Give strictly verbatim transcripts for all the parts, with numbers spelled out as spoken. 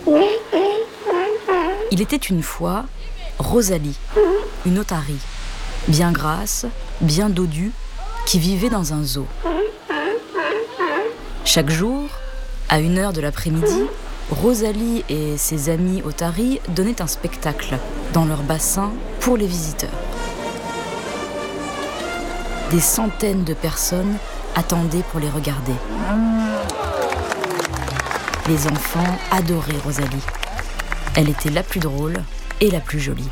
Il était une fois Rosalie, une otarie, bien grasse, bien dodue, qui vivait dans un zoo. Chaque jour, à une heure de l'après-midi, Rosalie et ses amis otaries donnaient un spectacle dans leur bassin pour les visiteurs. Des centaines de personnes attendaient pour les regarder. Les enfants adoraient Rosalie. Elle était la plus drôle et la plus jolie.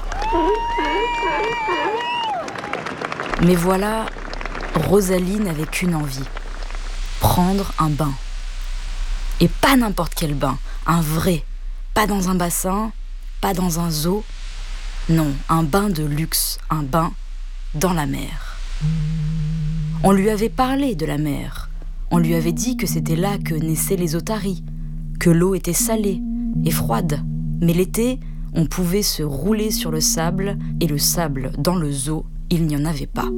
Mais voilà, Rosalie n'avait qu'une envie, prendre un bain. Et pas n'importe quel bain, un vrai, pas dans un bassin, pas dans un zoo. Non, un bain de luxe, un bain dans la mer. On lui avait parlé de la mer. On lui avait dit que c'était là que naissaient les otaries, que l'eau était salée et froide. Mais l'été, on pouvait se rouler sur le sable, et le sable dans le zoo, il n'y en avait pas.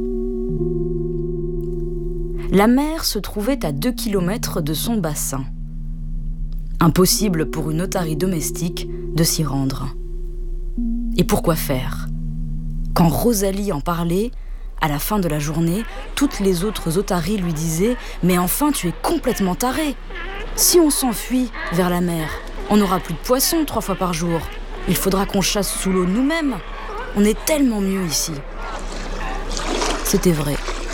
La mer se trouvait à deux kilomètres de son bassin. Impossible pour une otarie domestique de s'y rendre. Et pourquoi faire ? Quand Rosalie en parlait, à la fin de la journée, toutes les autres otaries lui disaient « Mais enfin, tu es complètement taré ! Si on s'enfuit vers la mer, on n'aura plus de poissons trois fois par jour. Il faudra qu'on chasse sous l'eau nous-mêmes. On est tellement mieux ici. » C'était vrai.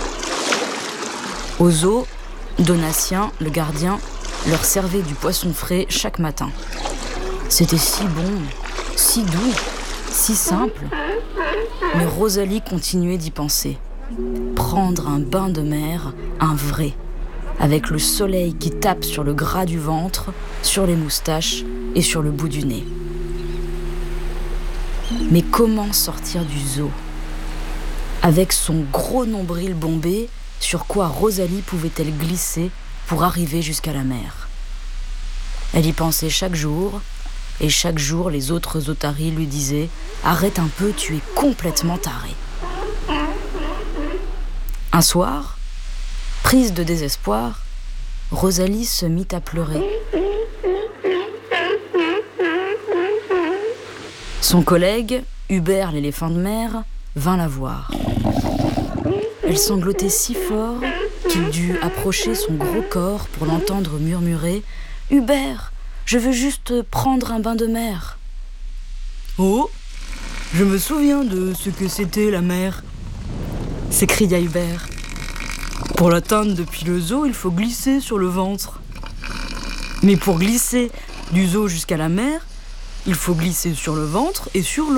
Au zoo, Donatien, le gardien, leur servait du poisson frais chaque matin. C'était si bon, si doux, si simple. Mais Rosalie continuait d'y penser. Prendre un bain de mer, un vrai, avec le soleil qui tape sur le gras du ventre, sur les moustaches et sur le bout du nez. Mais comment sortir du zoo ? Avec son gros nombril bombé, sur quoi Rosalie pouvait-elle glisser pour arriver jusqu'à la mer ? Elle y pensait chaque jour, et chaque jour les autres otaries lui disaient « Arrête un peu, tu es complètement taré ». Un soir, prise de désespoir, Rosalie se mit à pleurer. Son collègue, Hubert l'éléphant de mer, vint la voir. Elle sanglotait si fort qu'il dut approcher son gros corps pour l'entendre murmurer « Hubert, je veux juste prendre un bain de mer. » « Oh, je me souviens de ce que c'était la mer, » s'écria Hubert. « Pour l'atteindre depuis le zoo, il faut glisser sur le ventre. Mais pour glisser du zoo jusqu'à la mer, il faut glisser sur le ventre et sur l'eau. »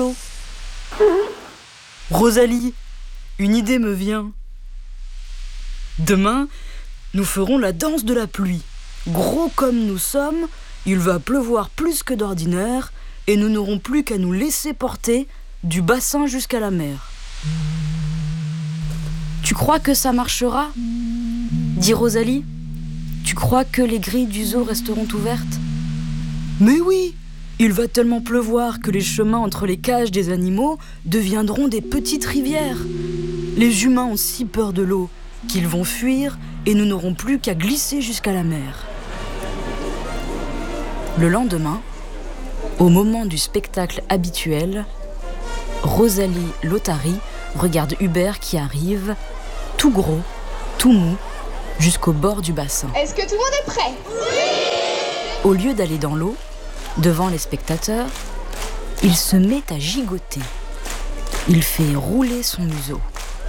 « Rosalie, une idée me vient. Demain, nous ferons la danse de la pluie. Gros comme nous sommes, il va pleuvoir plus que d'ordinaire et nous n'aurons plus qu'à nous laisser porter du bassin jusqu'à la mer. » « Tu crois que ça marchera ? » dit Rosalie. « Tu crois que les grilles du zoo resteront ouvertes ? » « Mais oui ! Il va tellement pleuvoir que les chemins entre les cages des animaux deviendront des petites rivières. Les humains ont si peur de l'eau qu'ils vont fuir et nous n'aurons plus qu'à glisser jusqu'à la mer. » Le lendemain, au moment du spectacle habituel, Rosalie l'otarie regarde Hubert qui arrive, tout gros, tout mou, jusqu'au bord du bassin. Est-ce que tout le monde est prêt ? Au lieu d'aller dans l'eau, devant les spectateurs, il se met à gigoter. Il fait rouler son museau.